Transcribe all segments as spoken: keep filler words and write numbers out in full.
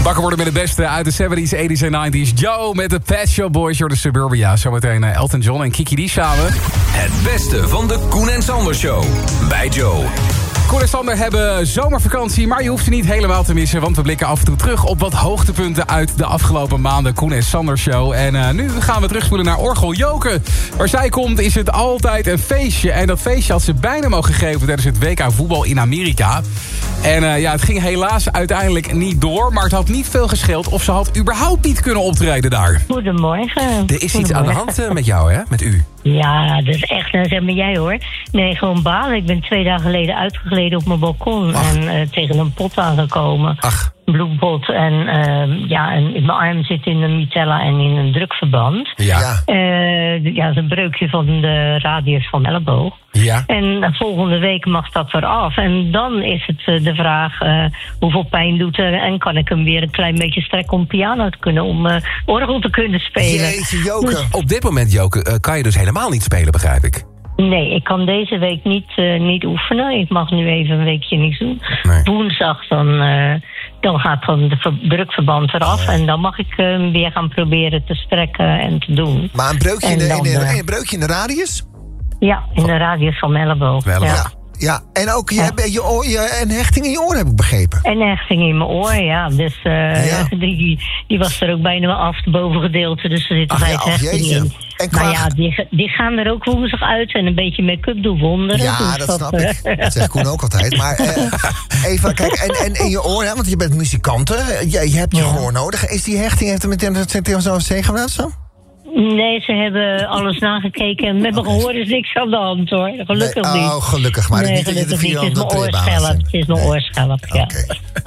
Wakker worden met het beste uit de zeventies, tachtigs en nineties. Joe met de Pet Shop Boys door de Suburbia. Zometeen Elton John en Kiki D samen. Het beste van de Koen en Sander Show. Bij Joe. Koen en Sander hebben zomervakantie, maar je hoeft ze niet helemaal te missen. Want we blikken af en toe terug op wat hoogtepunten uit de afgelopen maanden. Koen en Sander Show. En uh, nu gaan we terugspoelen naar Orgel Joke. Waar zij komt is het altijd een feestje. En dat feestje had ze bijna mogen geven tijdens het W K voetbal in Amerika. En uh, ja, het ging helaas uiteindelijk niet door. Maar het had niet veel gescheeld of ze had überhaupt niet kunnen optreden daar. Goedemorgen. Er is iets aan de hand uh, met jou, hè? Met u. Ja, dat is echt, nou, zeg maar jij hoor. Nee, gewoon balen. Ik ben twee dagen geleden uitgegleden op mijn balkon. Ach. En uh, tegen een pot aangekomen. Ach. Bloedbot. En uh, ja, en mijn arm zit in een mitella en in een drukverband. Ja. Uh, ja, dat is een breukje van de radius van mijn elleboog. Ja. En uh, volgende week mag dat eraf. En dan is het uh, de vraag uh, hoeveel pijn doet er. En kan ik hem weer een klein beetje strekken om piano te kunnen. Om uh, orgel te kunnen spelen. Jeetje, Joke. Dus, op dit moment, Joke, uh, kan je dus helemaal niet spelen, begrijp ik. Nee, ik kan deze week niet, uh, niet oefenen. Ik mag nu even een weekje niks doen. Nee. Woensdag dan, uh, dan gaat dan de ver- drukverband eraf. Oh. En dan mag ik uh, weer gaan proberen te strekken en te doen. Maar een breukje, in de, dan, in, de, uh, een breukje in de radius? Ja, in de radius van mijn elleboog. Wel, ja. Ja. Ja, en ook je Ja. hebt je, oor, je, een hechting in je oor, heb ik begrepen. En een hechting in mijn oor, ja. Dus uh, Ja. die, die was er ook bijna af, het bovengedeelte. Dus er zitten Ach, vijf ja, ach, hechtingen jeetje. in. En qua- Maar ja, die, die gaan er ook woensdag uit. En een beetje make-up doet wonderen. Ja, dus dat snap ik. Dat zegt Koen ook altijd. Maar uh, even, kijk, en, en in je oor, hè, want je bent muzikant, hè? Je, je hebt je Ja. gehoor nodig. Is die hechting, heeft het met de zo'n C gedaan zo? Nee, ze hebben alles nagekeken. En met mijn gehoor is niks aan de hand, hoor. Gelukkig Nee, niet. oh, gelukkig. Maar nee, niet dat je de gelukkig niet. vier Het is mijn honderd oorschelp. bent. Het is mijn Nee. oorschelp, ja. Oké.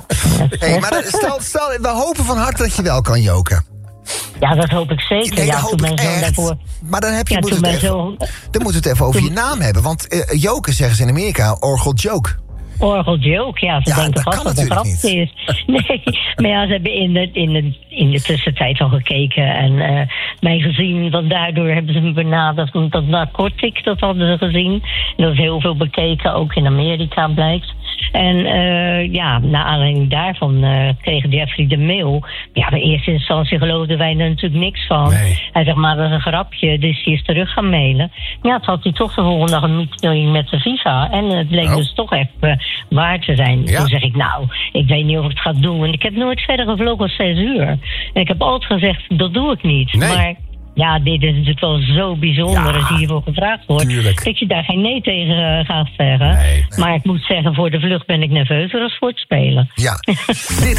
Hey, maar stel, stel, we hopen van harte dat je wel kan joken. Ja, dat hoop ik zeker. Nee, ja, dat toen hoop mijn ik zoon echt. daarvoor... Maar dan, heb je, Ja, moet toen het mijn even, zoon... dan moet het even over je naam hebben. Want uh, joken zeggen ze in Amerika, orgel joke. Orgel joke, ja. Ze Ja, denken dat vast kan dat het een natuurlijk grapje is. Nee, maar ja, ze hebben in de, in de, in de tussentijd al gekeken. En uh, mij gezien, want daardoor hebben ze me benaderd. Want dat narcotic, dat hadden ze gezien. En dat is heel veel bekeken, ook in Amerika blijkt. En uh, ja, naar aanleiding daarvan uh, kreeg Jeffrey de mail. Ja, in eerste instantie geloofden wij er natuurlijk niks van. Nee. Hij zegt, maar dat is een grapje, dus hij is terug gaan mailen. Ja, het had hij toch de volgende dag een meeting met de FIFA. En het bleek Oh. dus toch echt uh, waar te zijn. Ja. Toen zeg ik, nou, ik weet niet of ik het ga doen. En ik heb nooit verder gevlogen dan zes uur. En ik heb altijd gezegd, dat doe ik niet. Nee. Maar ja, dit is natuurlijk wel zo bijzonder Ja, als je hiervoor gevraagd wordt. tuurlijk. Dat je daar geen nee tegen uh, gaat zeggen. Nee. Maar ik moet zeggen, voor de vlucht ben ik nerveuzer als voor het spelen. Ja. Dit